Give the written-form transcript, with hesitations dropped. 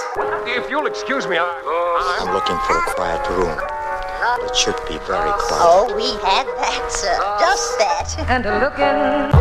If you'll excuse me, I'm looking for a quiet room. It should be very quiet. Oh, we have that, sir. Just that. And looking